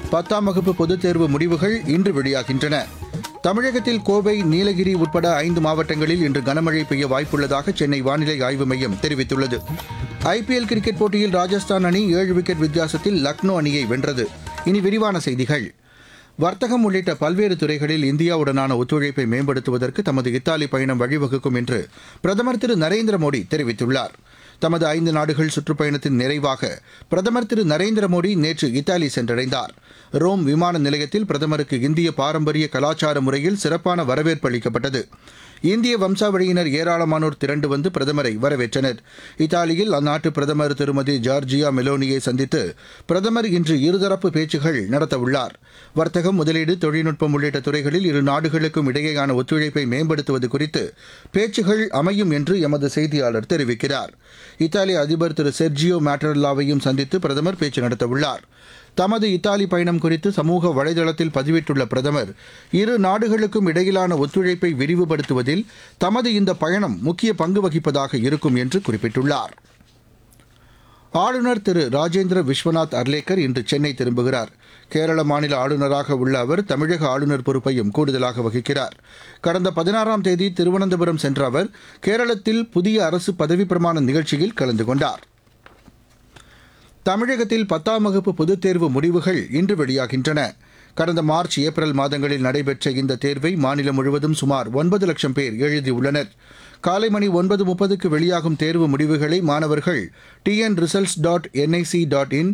10ஆம் வகுப்பு பொதுத் தேர்வு முடிவுகள் இன்று வெளியாகின்றன. தமிழகத்தில் கோவை, நீலகிரி உட்பட 5 மாவட்டங்களில் இன்று கனமழை பெய்ய வாய்ப்புள்ளதாக சென்னை வானிலை ஆய்வு மையம் தெரிவித்துள்ளது. ஐபிஎல் கிரிக்கெட் போட்டியில் ராஜஸ்தான் அணி 7 விக்கெட் வித்தியாசத்தில் லக்னோ அணியை வென்றது. இனி விரிவான செய்திகள். வர்த்தகம் உள்ளிட்ட பல்வேறு துறைகளில் இந்தியாவுடனான ஒத்துழைப்பை மேம்படுத்துவதற்கு தமது இத்தாலி பயணம் வழிவகுக்கும் என்று பிரதமர் திரு நரேந்திர மோடி தெரிவித்துள்ளார். தமது 5 நாடுகள் சுற்றுப்பயணத்தின் நிறைவாக பிரதமர் திரு நரேந்திர மோடி நேற்று இத்தாலி சென்றடைந்தார். ரோம் விமான நிலையத்தில் பிரதமருக்கு இந்திய பாரம்பரிய கலாச்சார முறையில் சிறப்பான வரவேற்பு அளிக்கப்பட்டது. இந்திய வம்சாவளியினர் ஏராளமானோர் திரண்டு வந்து பிரதமரை வரவேற்றனர். இத்தாலியில் அந்நாட்டு பிரதமர் திருமதி ஜார்ஜியா மெலோனியை சந்தித்து பிரதமர் இன்று இருதரப்பு பேச்சுகள் நடத்தவுள்ளார். வர்த்தகம், முதலீடு, தொழில்நுட்பம் உள்ளிட்ட துறைகளில் இரு நாடுகளுக்கும் இடையேயான ஒத்துழைப்பை மேம்படுத்துவது குறித்து பேச்சுகள் அமையும் என்று எமது செய்தியாளர் தெரிவிக்கிறார். இத்தாலி அதிபர் திரு செர்ஜியோ மேட்டரல்லாவையும் சந்தித்து பிரதமர் பேச்சு நடத்தவுள்ளார். தமது இத்தாலி பயணம் குறித்து சமூக வலைதளத்தில் பதிவிட்டுள்ள பிரதமர், இரு நாடுகளுக்கும் இடையிலான ஒத்துழைப்பை விரிவுபடுத்துவதில் தமது இந்த பயணம் முக்கிய பங்கு வகிப்பதாக இருக்கும் என்று குறிப்பிட்டுள்ளார். ஆளுநர் திரு ராஜேந்திர விஸ்வநாத் அர்லேக்கர் இன்று சென்னை திரும்புகிறார். கேரள மாநில ஆளுநராக உள்ள அவர் தமிழக ஆளுநர் பொறுப்பையும் கூடுதலாக வகிக்கிறார். கடந்த 16ஆம் தேதி திருவனந்தபுரம் சென்ற அவர் கேரளத்தில் புதிய அரசு பதவிப் பிரமாண நிகழ்ச்சியில் கலந்து கொண்டார். தமிழகத்தில் 10ஆம் வகுப்பு பொதுத் தேர்வு முடிவுகள் இன்று வெளியாகின்றன. கடந்த மார்ச், ஏப்ரல் மாதங்களில் நடைபெற்ற இந்த தேர்வை மாநிலம் முழுவதும் சுமார் 9 லட்சம் பேர் எழுதியுள்ளனர். காலை மணி 9:30க்கு வெளியாகும் தேர்வு முடிவுகளை மாணவர்கள் tnresults.nic.in,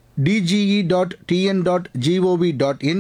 dge.tn.gov.in,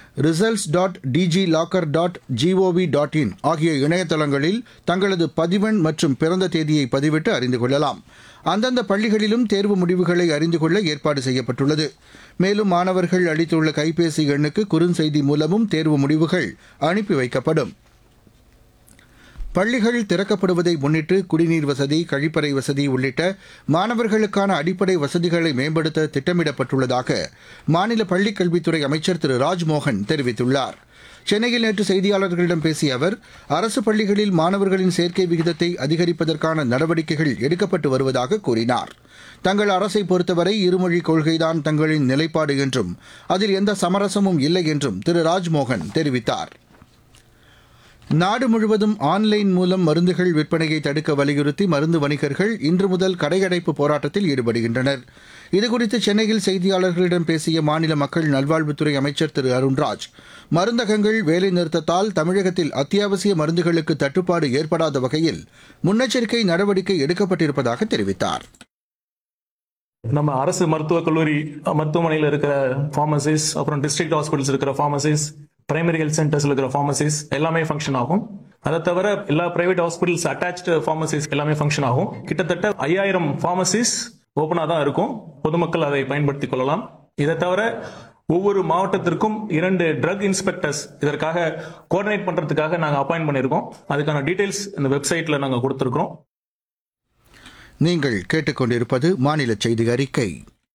results.dglocker.gov.in ஆகிய இணையதளங்களில் தங்களது பதிவெண் மற்றும் பிறந்த தேதியை பதிவிட்டு அறிந்து கொள்ளலாம். அந்தந்த பள்ளிகளிலும் தேர்வு முடிவுகளை அறிந்து கொள்ள ஏற்பாடு செய்யப்பட்டுள்ளது. மேலும் மாணவர்கள் அளித்துள்ள கைபேசி எண்ணுக்கு குறுஞ்செய்தி மூலமும் தேர்வு முடிவுகள் அனுப்பி வைக்கப்படும். பள்ளிகள் திறக்கப்படுவதை முன்னிட்டு குடிநீர் வசதி, கழிப்பறை வசதி உள்ளிட்ட மாணவர்களுக்கான அடிப்படை வசதிகளை மேம்படுத்த திட்டமிடப்பட்டுள்ளதாக மாநில பள்ளிக் கல்வித்துறை அமைச்சர் திரு ராஜ்மோகன் தெரிவித்துள்ளார். சென்னையில் நேற்று செய்தியாளர்களிடம் பேசிய அவர், அரசு பள்ளிகளில் மாணவர்களின் சேர்க்கை விகிதத்தை அதிகரிப்பதற்கான நடவடிக்கைகள் எடுக்கப்பட்டு வருவதாக கூறினார். தங்கள் அரசை பொறுத்தவரை இருமொழிக் கொள்கைதான் தங்களின் நிலைப்பாடு என்றும் அதில் எந்த சமரசமும் இல்லை என்றும் திரு ராஜ்மோகன் தெரிவித்தார். நாடு முழுவதும் ஆன்லைன் மூலம் மருந்துகள் விற்பனையை தடுக்க வலியுறுத்தி மருந்து வணிகர்கள் இன்று முதல் கடையடைப்பு போராட்டத்தில் ஈடுபடுகின்றனர். இதுகுறித்து சென்னையில் செய்தியாளர்களிடம் பேசிய மாநில மக்கள் நல்வாழ்வுத்துறை அமைச்சர் திரு அருண்ராஜ், மருந்தகங்கள் வேலைநிறுத்தத்தால் தமிழகத்தில் அத்தியாவசிய மருந்துகளுக்கு தட்டுப்பாடு ஏற்படாத வகையில் முன்னெச்சரிக்கை நடவடிக்கை எடுக்கப்பட்டிருப்பதாக தெரிவித்தார். நம்ம அரசு மருத்துவக் கல்லூரி மருத்துவமனையில் இருக்கிற ஃபார்மசிஸ், அப்புறம் டிஸ்ட்ரிக்ட் ஹாஸ்பிட்டல்ஸ் இருக்கிற ஃபார்மசிஸ், பிரைமரி ஹெல்த் சென்டர்ஸ் இருக்கிற ஃபார்மசிஸ் எல்லாமே ஃபங்க்ஷன் ஆகும். அதை தவிர எல்லா பிரைவேட் ஹாஸ்பிட்டல்ஸ் அட்டாச்டு ஃபார்மசிஸ் எல்லாமே ஃபங்க்ஷன் ஆகும். கிட்டத்தட்ட 5000 ஃபார்மசிஸ் ஓப்பனாக தான் இருக்கும். பொதுமக்கள் அதை பயன்படுத்திக் கொள்ளலாம். இதை தவிர ஒவ்வொரு மாவட்டத்திற்கும் 2 ட்ரக் இன்ஸ்பெக்டர்ஸ் இதற்காக கோஆர்டினேட் பண்றதுக்காக நாங்கள் அப்பாயிண்ட் பண்ணியிருக்கோம். அதுக்கான டீடைல்ஸ் இந்த வெப்சைட்ல நாங்கள் கொடுத்துருக்கோம். நீங்கள் கேட்டுக்கொண்டிருப்பது மாநில செய்தி அறிக்கை.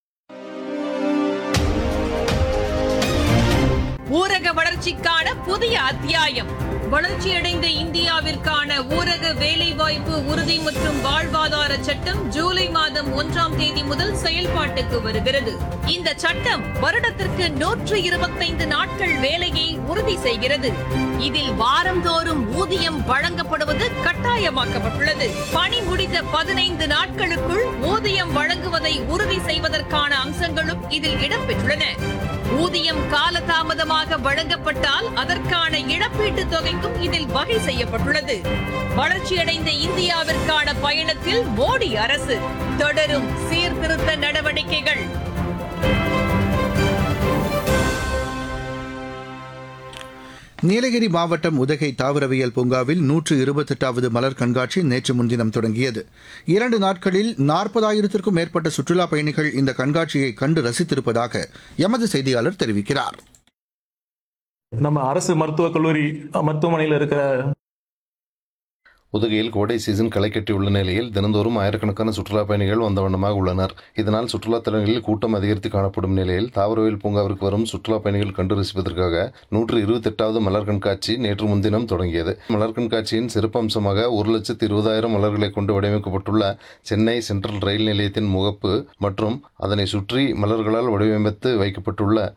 ஊரக வளர்ச்சிக்கான புதிய அத்தியாயம். வளர்ச்சியடைந்த இந்தியாவிற்கான ஊரக வேலைவாய்ப்பு உறுதி மற்றும் வாழ்வாதார சட்டம் ஜூலை மாதம் 1ஆம் தேதி முதல் செயல்பாட்டுக்கு வருகிறது. இந்த சட்டம் வருடத்திற்கு 125 நாட்கள் வேலையை உறுதி செய்கிறது. இதில் வாரந்தோறும் ஊதியம் வழங்கப்படுவது கட்டாயமாக்கப்பட்டுள்ளது. பணி முடிந்த 15 நாட்களுக்குள் ஊதியம் வழங்குவதை உறுதி செய்வதற்கான அம்சங்களும் இதில் இடம்பெற்றுள்ளன. ஊதியம் காலதாமதமாக வழங்கப்பட்டால் அதற்கான இழப்பீட்டுத் தொகைக்கும் இதில் வகை செய்யப்பட்டுள்ளது. வளர்ச்சியடைந்த இந்தியாவிற்கான பயணத்தில் மோடி அரசு தொடரும் சீர்திருத்த நடவடிக்கைகள். நீலகிரி மாவட்டம் உதகை தாவரவியல் பூங்காவில் 128வது மலர் கண்காட்சி நேற்று முன்தினம் தொடங்கியது. 2 நாட்களில் 40,000த்திற்கும் மேற்பட்ட சுற்றுலாப் பயணிகள் இந்த கண்காட்சியை கண்டு ரசித்திருப்பதாக எமது செய்தியாளர் தெரிவிக்கிறார். நம்ம அரசு மருத்துவக் கல்லூரி மருத்துவமனையில் இருக்கிற உதகையில் கோடை சீசன் களை கட்டியுள்ள நிலையில் தினந்தோறும் ஆயிரக்கணக்கான சுற்றுலா பயணிகள் வந்த வண்ணமாக உள்ளனர். இதனால் சுற்றுலா தலங்களில் கூட்டம் அதிகரித்து காணப்படும் நிலையில் தாவரவியல் பூங்காவிற்கு வரும் சுற்றுலா பயணிகள் கண்டு ரசிப்பதற்காக 128வது மலர் கண்காட்சி நேற்று முன்தினம் தொடங்கியது. மலர் கண்காட்சியின் சிறப்பம்சமாக 1,20,000 மலர்களை கொண்டு வடிவமைக்கப்பட்டுள்ள சென்னை சென்ட்ரல் ரயில் நிலையத்தின் முகப்பு மற்றும் அதனை சுற்றி மலர்களால் வடிவமைத்து வைக்கப்பட்டுள்ள